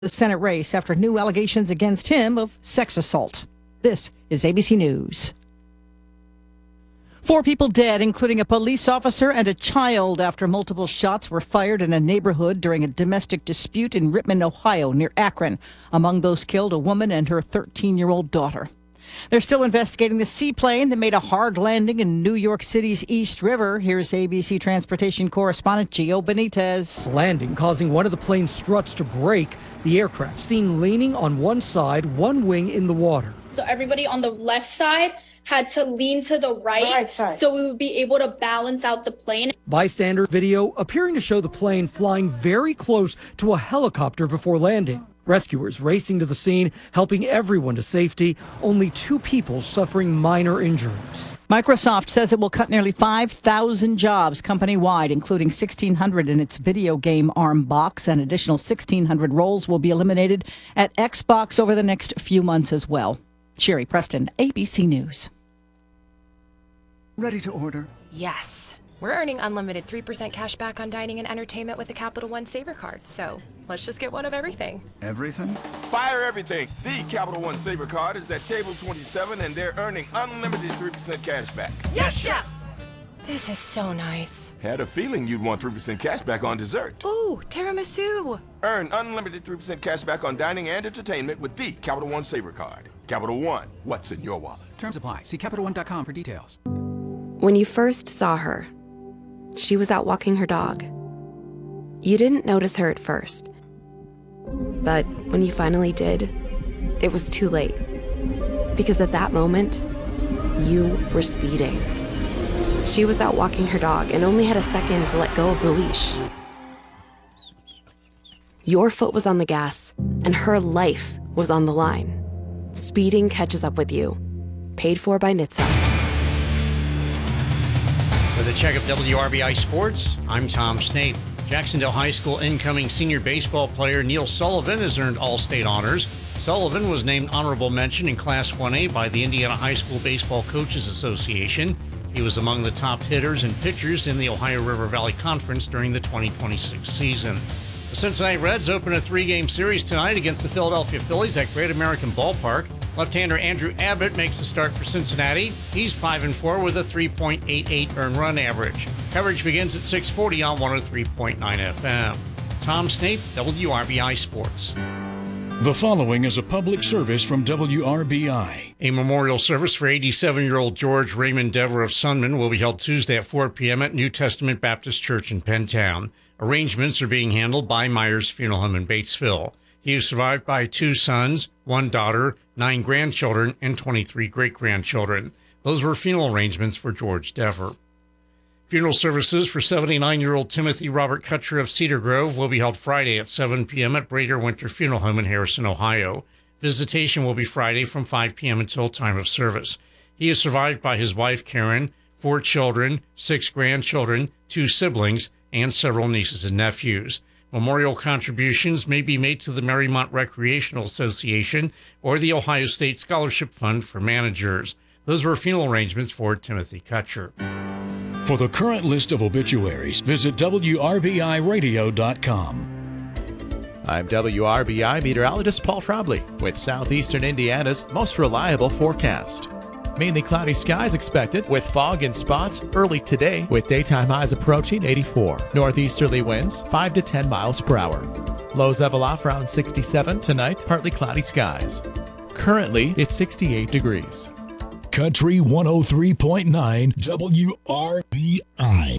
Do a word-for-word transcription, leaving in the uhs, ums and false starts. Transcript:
the Senate race after new allegations against him of sex assault. This is A B C News. Four people dead, including a police officer and a child, after multiple shots were fired in a neighborhood during a domestic dispute in Rittman, Ohio, near Akron. Among those killed, a woman and her thirteen-year-old daughter. They're still investigating the seaplane that made a hard landing in New York City's East River. Here's A B C transportation correspondent Gio Benitez. Landing causing one of the plane's struts to break. The aircraft seen leaning on one side, one wing in the water. So everybody on the left side had to lean to the right, right side, so we would be able to balance out the plane. Bystander video appearing to show the plane flying very close to a helicopter before landing. Rescuers racing to the scene, helping everyone to safety. Only two people suffering minor injuries. Microsoft says it will cut nearly five thousand jobs company-wide, including sixteen hundred in its video game ARM box. An additional sixteen hundred roles will be eliminated at Xbox over the next few months as well. Sherry Preston, A B C News. Ready to order? Yes. We're earning unlimited three percent cash back on dining and entertainment with a Capital One Saver card, so let's just get one of everything. Everything? Fire everything. The Capital One Saver card is at table twenty-seven, and they're earning unlimited three percent cash back. Yes, Chef! This is so nice. Had a feeling you'd want three percent cash back on dessert. Ooh, tiramisu. Earn unlimited three percent cash back on dining and entertainment with the Capital One Saver card. Capital One, what's in your wallet? Terms apply. See Capital One dot com for details. When you first saw her, she was out walking her dog. You didn't notice her at first. But when you finally did, it was too late. Because at that moment, you were speeding. She was out walking her dog and only had a second to let go of the leash. Your foot was on the gas, and her life was on the line. Speeding catches up with you. Paid for by N H T S A. For the check of W R B I Sports, I'm Tom Snape. Jacksonville High School incoming senior baseball player Neil Sullivan has earned All-State honors. Sullivan was named honorable mention in Class one A by the Indiana High School Baseball Coaches Association. He was among the top hitters and pitchers in the Ohio River Valley Conference during the twenty twenty-six season. The Cincinnati Reds open a three-game series tonight against the Philadelphia Phillies at Great American Ballpark. Left-hander Andrew Abbott makes the start for Cincinnati. He's five and four with a three point eight eight earned run average. Coverage begins at six forty on one oh three point nine F M. Tom Snape, W R B I Sports. The following is a public service from W R B I. A memorial service for eighty-seven-year-old George Raymond Dever of Sunman will be held Tuesday at four p.m. at New Testament Baptist Church in Pentown. Arrangements are being handled by Myers Funeral Home in Batesville. He is survived by two sons, one daughter, nine grandchildren, and twenty-three great-grandchildren. Those were funeral arrangements for George Dever. Funeral services for seventy-nine-year-old Timothy Robert Kutcher of Cedar Grove will be held Friday at seven p.m. at Brader Winter Funeral Home in Harrison, Ohio. Visitation will be Friday from five p.m. until time of service. He is survived by his wife, Karen, four children, six grandchildren, two siblings, and several nieces and nephews. Memorial contributions may be made to the Marymount Recreational Association or the Ohio State Scholarship Fund for managers. Those were funeral arrangements for Timothy Kutcher. For the current list of obituaries, visit W R B I radio dot com. I'm W R B I meteorologist Paul Trombley with southeastern Indiana's most reliable forecast. Mainly cloudy skies expected with fog in spots early today with daytime highs approaching eighty-four. Northeasterly winds five to ten miles per hour. Lows level off around sixty-seven tonight, partly cloudy skies. Currently, it's sixty-eight degrees. Country one oh three point nine W R B I.